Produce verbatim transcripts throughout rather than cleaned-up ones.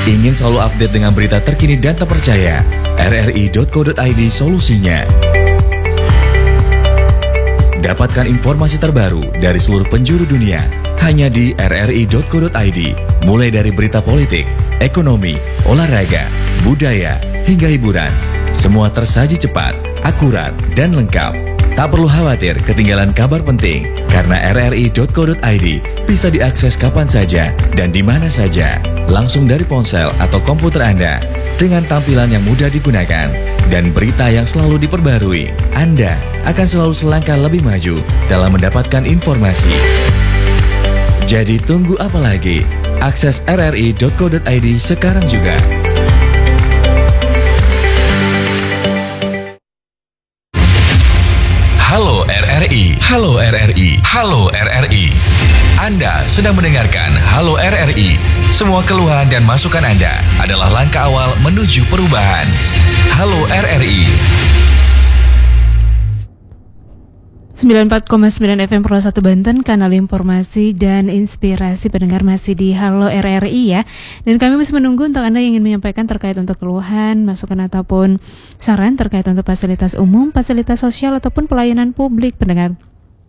Ingin selalu update dengan berita terkini dan terpercaya? R R I titik co titik I D solusinya. Dapatkan informasi terbaru dari seluruh penjuru dunia hanya di R R I titik co titik I D. Mulai dari berita politik, ekonomi, olahraga, budaya, hingga hiburan. Semua tersaji cepat, akurat, dan lengkap. Tak perlu khawatir ketinggalan kabar penting, karena R R I titik co titik I D bisa diakses kapan saja dan di mana saja, langsung dari ponsel atau komputer Anda, dengan tampilan yang mudah digunakan dan berita yang selalu diperbarui. Anda akan selalu selangkah lebih maju dalam mendapatkan informasi. Jadi tunggu apa lagi? Akses R R I titik co titik I D sekarang juga. Halo R R I, halo R R I, halo R R I. Anda sedang mendengarkan Halo R R I. Semua keluhan dan masukan Anda adalah langkah awal menuju perubahan. Halo R R I. sembilan puluh empat koma sembilan F M Pro satu Banten, kanal informasi dan inspirasi pendengar masih di Halo R R I ya. Dan kami masih menunggu untuk Anda yang ingin menyampaikan terkait untuk keluhan, masukan ataupun saran terkait untuk fasilitas umum, fasilitas sosial ataupun pelayanan publik pendengar.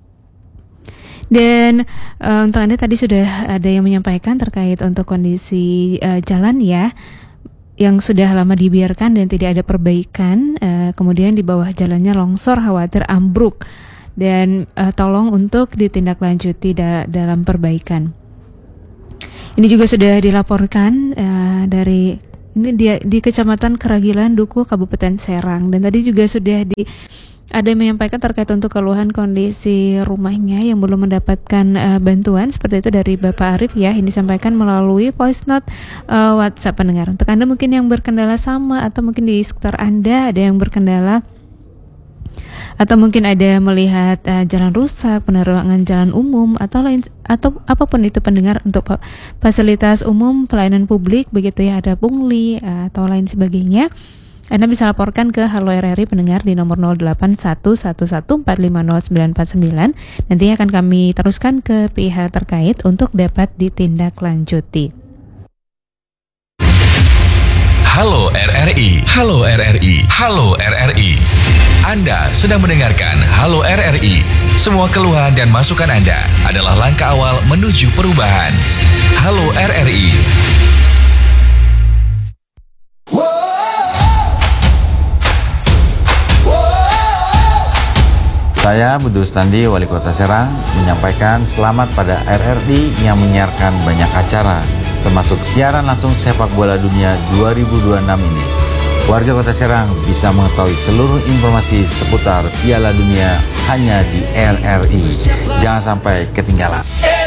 Dan uh, untuk Anda tadi sudah ada yang menyampaikan terkait untuk kondisi uh, jalan ya, yang sudah lama dibiarkan dan tidak ada perbaikan, uh, kemudian di bawah jalannya longsor, khawatir ambruk. Dan uh, tolong untuk ditindaklanjuti da- dalam perbaikan. Ini juga sudah dilaporkan uh, dari ini di, di Kecamatan Keragilan, Dukuh, Kabupaten Serang. Dan tadi juga sudah di ada yang menyampaikan terkait untuk keluhan kondisi rumahnya yang belum mendapatkan uh, bantuan seperti itu dari Bapak Arif ya. Ini disampaikan melalui voice note uh, WhatsApp pendengar. Untuk Anda mungkin yang berkendala sama atau mungkin di sekitar Anda ada yang berkendala, atau mungkin ada melihat uh, jalan rusak, penerangan jalan umum atau lain atau apapun itu pendengar untuk fasilitas umum pelayanan publik begitu ya, ada pungli uh, atau lain sebagainya, Anda bisa laporkan ke Halo R R I pendengar di nomor nol delapan satu satu satu empat lima nol sembilan empat sembilan. Nanti akan kami teruskan ke pihak terkait untuk dapat ditindaklanjuti. Halo R R I, halo R R I, halo R R I. Anda sedang mendengarkan Halo R R I. Semua keluhan dan masukan Anda adalah langkah awal menuju perubahan. Halo R R I. Saya Budi Rustandi, Wali Kota Serang, menyampaikan selamat pada R R I yang menyiarkan banyak acara, termasuk siaran langsung sepak bola dunia dua ribu dua puluh enam ini. Warga Kota Serang bisa mengetahui seluruh informasi seputar Piala Dunia hanya di R R I. Jangan sampai ketinggalan.